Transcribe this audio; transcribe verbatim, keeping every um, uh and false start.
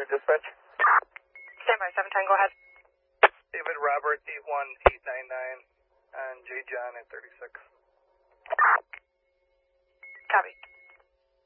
dispatch. Stand by, seven ten, go ahead. David Robert, eight one eight nine nine, and J John at thirty-six. Copy.